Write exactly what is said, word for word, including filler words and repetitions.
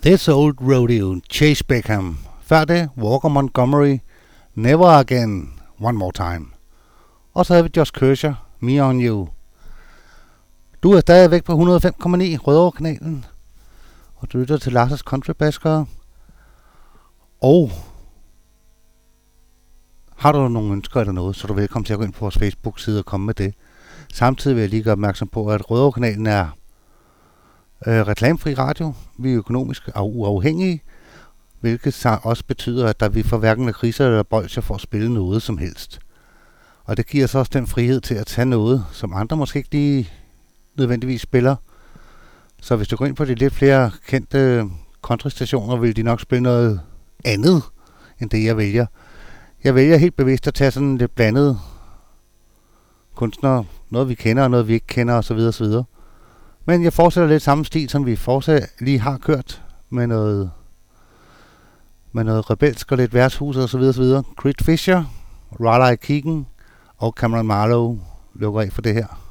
This Old Rodeo, Chase Beckham. Før det, Walker Montgomery, Never Again, One More Time. Og så havde vi Josh Kershaw, Me On You. Du er stadigvæk på hundrede og fem komma ni Rødovre-kanalen, og du lytter til Lars' Countrybaskere. Og har du nogle ønsker eller noget, så er du velkommen til at gå ind på vores Facebook-side og komme med det. Samtidig vil jeg lige gøre opmærksom på, at Rødovre-kanalen er øh, reklamefri radio. Vi er økonomisk og uafhængige, hvilket også betyder, at der vi får hverken lakridser eller bolsjer for at spille noget som helst. Og det giver os også den frihed til at tage noget, som andre måske ikke lige nødvendigvis spiller. Så hvis du går ind på de lidt flere kendte countrystationer, vil de nok spille noget andet, end det jeg vælger. Jeg vælger helt bevidst at tage sådan lidt blandet kunstnere, noget vi kender og noget vi ikke kender osv. osv. Men jeg fortsætter lidt samme stil, som vi fortsat lige har kørt, med noget, med noget rebelsk og lidt værtshus osv. osv. Creed Fisher, Raleigh Keegan og Cameron Marlowe lukker af for det her.